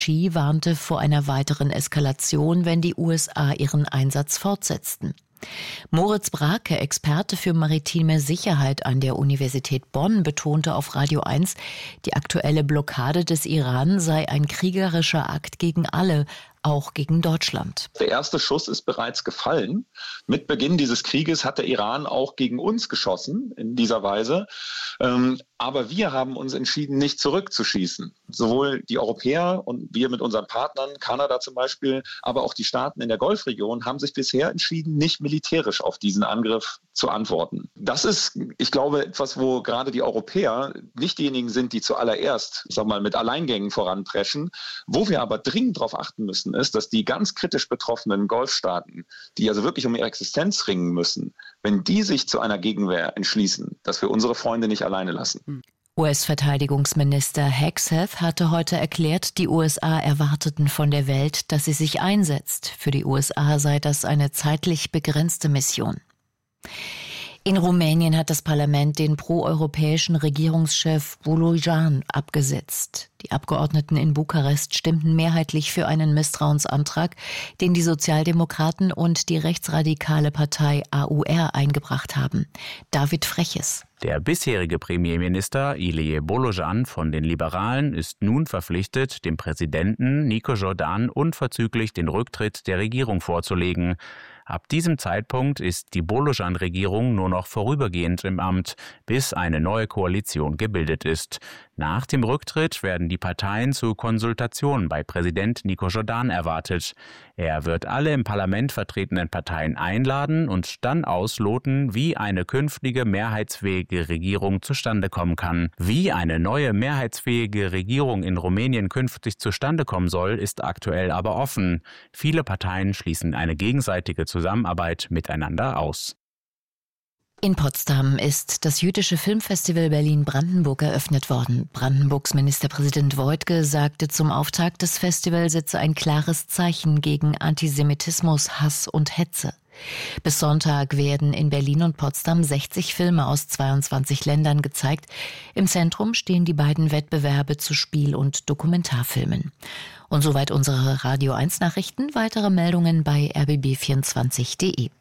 Xi warnte vor einer weiteren Eskalation, wenn die USA ihren Einsatz fortsetzten. Moritz Brake, Experte für maritime Sicherheit an der Universität Bonn, betonte auf Radio 1, die aktuelle Blockade des Iran sei ein kriegerischer Akt gegen alle, auch gegen Deutschland. Der erste Schuss ist bereits gefallen. Mit Beginn dieses Krieges hat der Iran auch gegen uns geschossen in dieser Weise. Aber wir haben uns entschieden, nicht zurückzuschießen. Sowohl die Europäer und wir mit unseren Partnern, Kanada zum Beispiel, aber auch die Staaten in der Golfregion haben sich bisher entschieden, nicht militärisch auf diesen Angriff zu antworten. Das ist, ich glaube, etwas, wo gerade die Europäer nicht diejenigen sind, die zuallererst, mit Alleingängen voranpreschen. Wo wir aber dringend darauf achten müssen, ist, dass die ganz kritisch betroffenen Golfstaaten, die also wirklich um ihre Existenz ringen müssen, wenn die sich zu einer Gegenwehr entschließen, dass wir unsere Freunde nicht alleine lassen. US-Verteidigungsminister Hegseth hatte heute erklärt, die USA erwarteten von der Welt, dass sie sich einsetzt. Für die USA sei das eine zeitlich begrenzte Mission. In Rumänien hat das Parlament den proeuropäischen Regierungschef Bolojan abgesetzt. Die Abgeordneten in Bukarest stimmten mehrheitlich für einen Misstrauensantrag, den die Sozialdemokraten und die rechtsradikale Partei AUR eingebracht haben. David Freches. Der bisherige Premierminister Ilie Bolojan von den Liberalen ist nun verpflichtet, dem Präsidenten Nico Jordan unverzüglich den Rücktritt der Regierung vorzulegen. Ab diesem Zeitpunkt ist die Bolojan-Regierung nur noch vorübergehend im Amt, bis eine neue Koalition gebildet ist. Nach dem Rücktritt werden die Parteien zu Konsultationen bei Präsident Nico Jordan erwartet. Er wird alle im Parlament vertretenen Parteien einladen und dann ausloten, wie eine künftige mehrheitsfähige Regierung zustande kommen kann. Wie eine neue mehrheitsfähige Regierung in Rumänien künftig zustande kommen soll, ist aktuell aber offen. Viele Parteien schließen eine gegenseitige Zusammenarbeit miteinander aus. In Potsdam ist das jüdische Filmfestival Berlin-Brandenburg eröffnet worden. Brandenburgs Ministerpräsident Woidke sagte zum Auftakt, das Festival setze ein klares Zeichen gegen Antisemitismus, Hass und Hetze. Bis Sonntag werden in Berlin und Potsdam 60 Filme aus 22 Ländern gezeigt. Im Zentrum stehen die beiden Wettbewerbe zu Spiel- und Dokumentarfilmen. Und soweit unsere Radio 1 Nachrichten. Weitere Meldungen bei rbb24.de.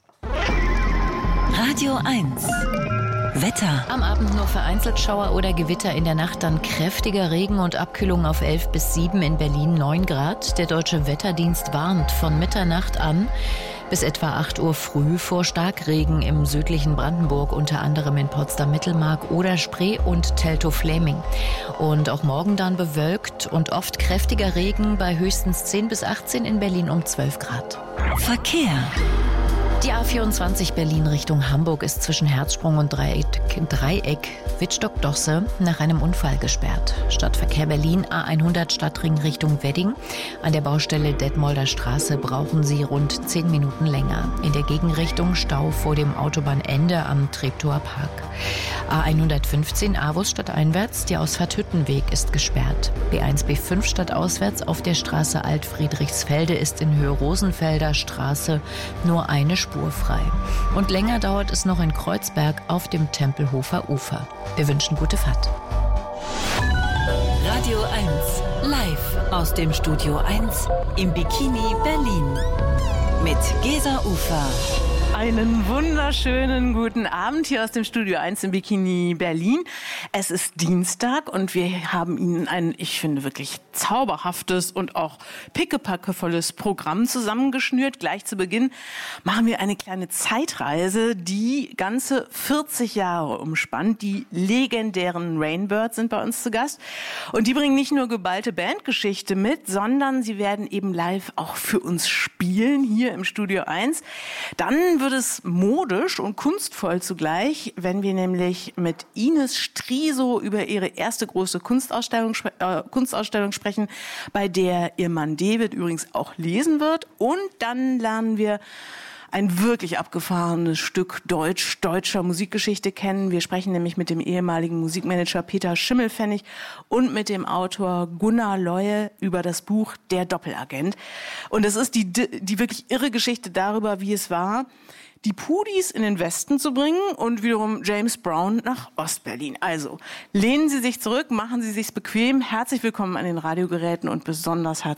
Radio 1 Wetter. Am Abend nur vereinzelt Schauer oder Gewitter, in der Nacht dann kräftiger Regen und Abkühlung auf 11 bis 7, in Berlin 9 Grad. Der Deutsche Wetterdienst warnt von Mitternacht an bis etwa 8 Uhr früh vor Starkregen im südlichen Brandenburg, unter anderem in Potsdam-Mittelmark, Oder-Spree und Teltow-Fläming. Und auch morgen dann bewölkt und oft kräftiger Regen bei höchstens 10 bis 18, in Berlin um 12 Grad. Verkehr. Die A24 Berlin Richtung Hamburg ist zwischen Herzsprung und Dreieck Wittstock-Dosse nach einem Unfall gesperrt. Stadtverkehr Berlin A100 Stadtring Richtung Wedding. An der Baustelle Detmolder Straße brauchen Sie rund 10 Minuten länger. In der Gegenrichtung Stau vor dem Autobahnende am Treptower Park. A115 Avus stadteinwärts, die Ausfahrt Hüttenweg ist gesperrt. B1 B5 stadtauswärts auf der Straße Alt-Friedrichsfelde ist in Höhe Rosenfelder Straße nur eine Spur frei. Und länger dauert es noch in Kreuzberg auf dem Tempelhofer Ufer. Wir wünschen gute Fahrt. Radio 1 live aus dem Studio 1 im Bikini Berlin mit Gesa Ufer. Einen wunderschönen guten Abend hier aus dem Studio 1 im Bikini Berlin. Es ist Dienstag und wir haben Ihnen ein, ich finde, wirklich zauberhaftes und auch pickepackevolles Programm zusammengeschnürt. Gleich zu Beginn machen wir eine kleine Zeitreise, die ganze 40 Jahre umspannt. Die legendären Rainbirds sind bei uns zu Gast. Und die bringen nicht nur geballte Bandgeschichte mit, sondern sie werden eben live auch für uns spielen hier im Studio 1. Dann wird es modisch und kunstvoll zugleich, wenn wir nämlich mit Ines Striso über ihre erste große Kunstausstellung sprechen, bei der ihr Mann David übrigens auch lesen wird. Und dann lernen wir ein wirklich abgefahrenes Stück deutscher Musikgeschichte kennen. Wir sprechen nämlich mit dem ehemaligen Musikmanager Peter Schimmelpfennig und mit dem Autor Gunnar Leue über das Buch Der Doppelagent. Und es ist die wirklich irre Geschichte darüber, wie es war, die Pudis in den Westen zu bringen und wiederum James Brown nach Ostberlin. Also, lehnen Sie sich zurück, machen Sie sich's bequem. Herzlich willkommen an den Radiogeräten und besonders herzlich